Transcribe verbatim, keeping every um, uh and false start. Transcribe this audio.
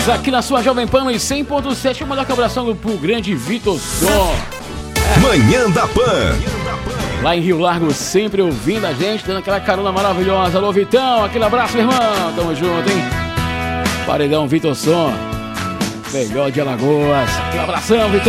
Alagoas, aqui na sua Jovem Pan e cem ponto sete. Vou mandar um abração pro grande Vitor Som. É. Manhã da Pan. Lá em Rio Largo, sempre ouvindo a gente, dando aquela carona maravilhosa. Alô, Vitão, aquele abraço, meu irmão. Tamo junto, hein? Paredão Vitor Som, melhor de Alagoas. Aquele abração, Vitão.